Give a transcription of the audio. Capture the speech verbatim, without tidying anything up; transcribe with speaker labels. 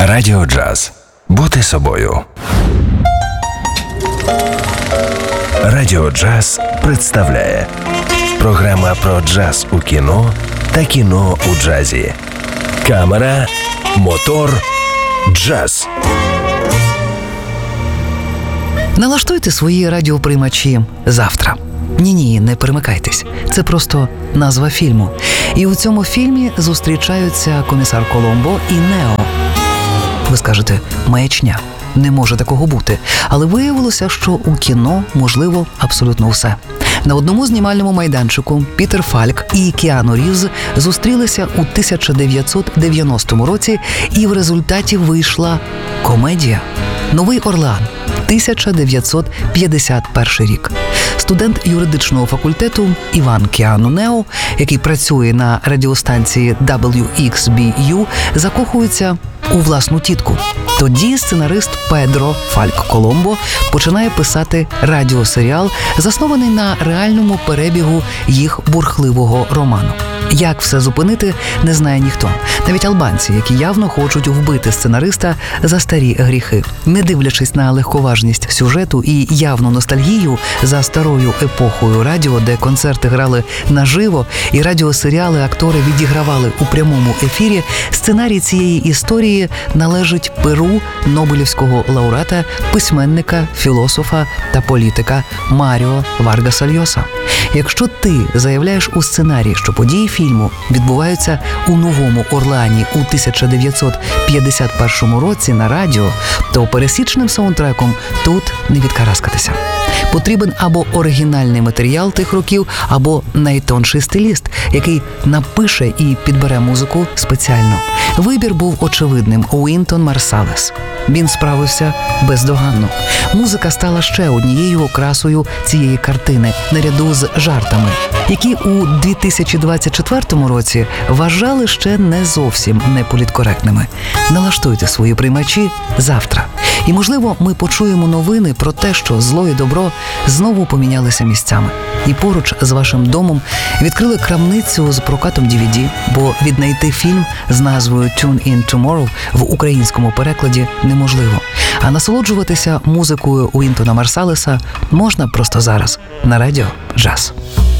Speaker 1: Радіо Джаз. Бути собою. Радіо Джаз представляє програма про джаз у кіно та кіно у джазі. Камера, мотор, джаз.
Speaker 2: Налаштуйте свої радіоприймачі завтра. Ні-ні, не перемикайтесь. Це просто назва фільму. І у цьому фільмі зустрічаються комісар Коломбо і Нео. Ви скажете, маячня. Не може такого бути. Але виявилося, що у кіно можливо абсолютно все. На одному знімальному майданчику Пітер Фальк і Кіану Рівз зустрілися у тисяча дев'ятсот дев'яностому році, і в результаті вийшла комедія «Новий Орлеан», тисяча дев'ятсот п'ятдесят перший рік. Студент юридичного факультету Іван Кіану Нео, який працює на радіостанції дабл ю ікс бі ю, закохується у власну тітку. Тоді сценарист Педро Фальк Коломбо починає писати радіосеріал, заснований на реальному перебігу їх бурхливого роману. Як все зупинити, не знає ніхто. Навіть албанці, які явно хочуть вбити сценариста за старі гріхи. Не дивлячись на легковажність сюжету і явну ностальгію за старою епохою радіо, де концерти грали наживо і радіосеріали актори відігравали у прямому ефірі, сценарій цієї історії належить перу нобелівського лауреата, письменника, філософа та політика Маріо Варгаса Льоса. Якщо ти заявляєш у сценарії, що події фільму відбуваються у Новому Орлеані у тисяча дев'ятсот п'ятдесят першому році на радіо, то пересічним саундтреком тут не відкараскатися. Потрібен або оригінальний матеріал тих років, або найтонший стиліст, який напише і підбере музику спеціально. Вибір був очевидним – Уінтон Марсалес. Він справився бездоганно. Музика стала ще однією окрасою цієї картини, наряду з жартами, які у дві тисячі двадцять четвертому році вважали ще не зовсім неполіткоректними. Налаштуйте свої приймачі завтра. І, можливо, ми почуємо новини про те, що зло і добро знову помінялися місцями. І поруч з вашим домом відкрили крамницю з прокатом ді ві ді, бо віднайти фільм з назвою «Tune in Tomorrow» в українському перекладі неможливо. А насолоджуватися музикою Уінтона Марсалеса можна просто зараз на радіо Джаз.